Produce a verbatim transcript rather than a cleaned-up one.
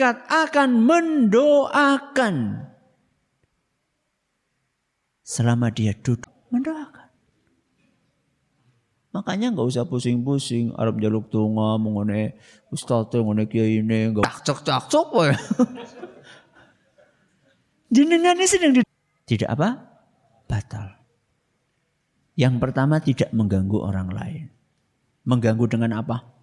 akan mendoakan selama dia duduk, mendoakan. Makanya nggak usah pusing-pusing Arab jaluk tunga mengenai ustaz mengenai kiai ini nggak cak-cak-cak wae. Jenengan ini sedang di... tidak apa? Batal. Yang pertama tidak mengganggu orang lain. Mengganggu dengan apa?